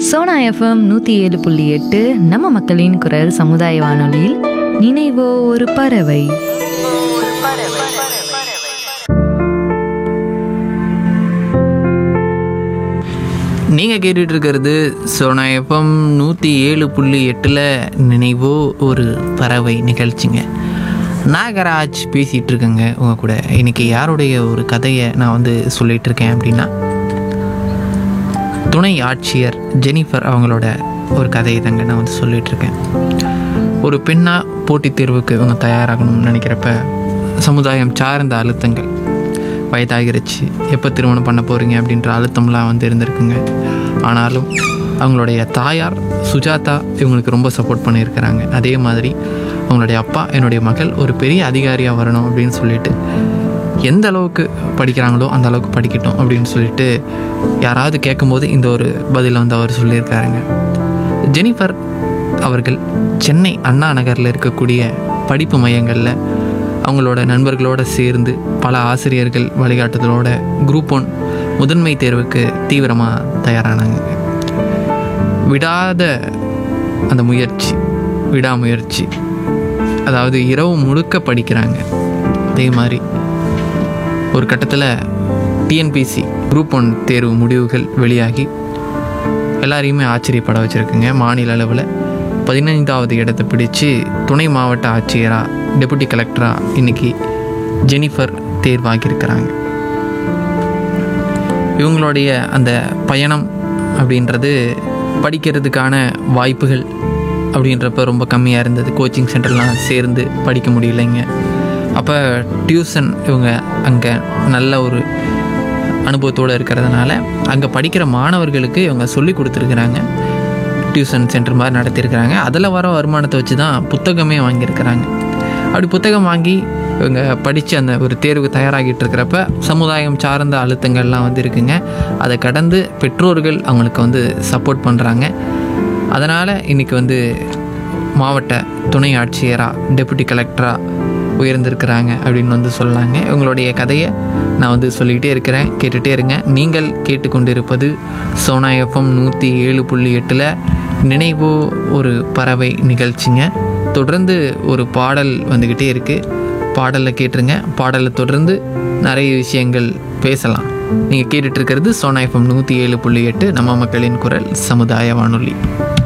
Sona FM 107.8 நம்ம மக்களின் குரல் சமுதாய வானொலியில் நினைவோ ஒரு பறவை. நீங்கள் கேட்டுட்டு இருக்கிறது சோனா எஃப்எம் 107.8 நினைவோ ஒரு பறவை நிகழ்ச்சிங்க. நாகராஜ் பேசிகிட்டு இருக்கேங்க உங்கள் கூட. இன்றைக்கி யாருடைய ஒரு கதையை நான் வந்து சொல்லிகிட்டு இருக்கேன் அப்படின்னா, துணை ஆட்சியர் ஜெனிஃபர் அவங்களோட ஒரு கதையை தாங்க நான் வந்து சொல்லிகிட்ருக்கேன். ஒரு பெண்ணாக போட்டித் தேர்வுக்கு இவங்க தயாராகணும்னு நினைக்கிறப்ப சமுதாயம் சார்ந்த அழுத்தங்கள், வயதாகிருச்சு, எப்போ திருமணம் பண்ண போகிறீங்க அப்படின்ற அழுத்தம்லாம் வந்து இருந்திருக்குங்க. ஆனாலும் அவங்களுடைய தாயார் சுஜாதா இவங்களுக்கு ரொம்ப சப்போர்ட் பண்ணியிருக்கிறாங்க. அதே மாதிரி அவங்களுடைய அப்பா, என்னுடைய மகள் ஒரு பெரிய அதிகாரியாக வரணும் அப்படின்னு சொல்லிட்டு, எந்த அளவுக்கு படிக்கிறாங்களோ அந்த அளவுக்கு படிக்கட்டும் அப்படின்னு சொல்லிட்டு யாராவது கேட்கும்போது இந்த ஒரு பதிலை வந்து அவர் சொல்லியிருக்காருங்க. ஜெனிஃபர் அவர்கள் சென்னை அண்ணா நகரில் இருக்கக்கூடிய படிப்பு மையங்களில் அவங்களோட நண்பர்களோடு சேர்ந்து பல ஆசிரியர்கள் வழிகாட்டுதலோட குரூப் 1 முதன்மை தேர்வுக்கு தீவிரமாக தயாரானாங்க. விடாத அந்த முயற்சி, விடாமுயற்சி, அதாவது இரவு முழுக்க படிக்கிறாங்க. அதே மாதிரி ஒரு கட்டத்தில் டிஎன்பிசி குரூப் 1 தேர்வு முடிவுகள் வெளியாகி எல்லாரையுமே ஆச்சரியப்பட வச்சுருக்குங்க. மாநில அளவில் 15வது இடத்தை பிடிச்சு துணை மாவட்ட ஆட்சியராக, டெபுட்டி கலெக்டராக இன்றைக்கி ஜெனிஃபர் தேர்வாகியிருக்கிறாங்க. இவங்களுடைய அந்த பயணம் அப்படின்றது படிக்கிறதுக்கான வாய்ப்புகள் அப்படின்றப்ப ரொம்ப கம்மியாக இருந்தது. கோச்சிங் சென்டர்லாம் சேர்ந்து படிக்க முடியலைங்க. அப்போ டியூஷன் இவங்க அங்கே நல்ல ஒரு அனுபவத்தோடு இருக்கிறதுனால அங்கே படிக்கிற மாணவர்களுக்கு இவங்க சொல்லி கொடுத்துருக்குறாங்க. டியூஷன் சென்டர் மாதிரி நடத்தியிருக்கிறாங்க. அதில் வர வருமானத்தை வச்சு தான் புத்தகமே வாங்கியிருக்கிறாங்க. அப்படி புத்தகம் வாங்கி இவங்க படித்து அந்த ஒரு தேர்வுக்கு தயாராகிட்டு இருக்கிறப்ப சமுதாயம் சார்ந்த அழுத்தங்கள்லாம் வந்து இருக்குங்க. அதை கடந்து பெற்றோர்கள் அவங்களுக்கு வந்து சப்போர்ட் பண்ணுறாங்க. அதனால் இன்றைக்கி வந்து மாவட்ட துணை ஆட்சியராக, டெபுட்டி கலெக்டராக உயர்ந்திருக்கிறாங்க அப்படின்னு வந்து சொல்லலாங்க. இவங்களுடைய கதையை நான் வந்து சொல்லிக்கிட்டே இருக்கிறேன், கேட்டுகிட்டே இருங்க. நீங்கள் கேட்டுக்கொண்டிருப்பது சோனா எஃப்எம் 107.8 நினைவோ ஒரு பறவை நிகழ்ச்சிங்க. தொடர்ந்து ஒரு பாடல் வந்துக்கிட்டே இருக்குது. பாடலில் கேட்டுருங்க. பாடலை தொடர்ந்து நிறைய விஷயங்கள் பேசலாம். நீங்கள் கேட்டுட்ருக்கிறது சோனா எஃப்எம் 107.8 நம்ம மக்களின் குரல் சமுதாய வானொலி.